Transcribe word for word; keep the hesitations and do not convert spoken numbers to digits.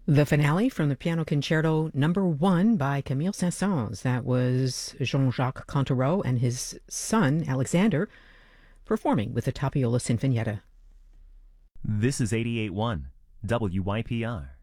The finale from the Piano Concerto Number One by Camille Saint-Saëns. That was Jean-Jacques Cantereau and his son, Alexander, performing with the Tapiola Sinfonietta. This is eighty-eight point one W Y P R.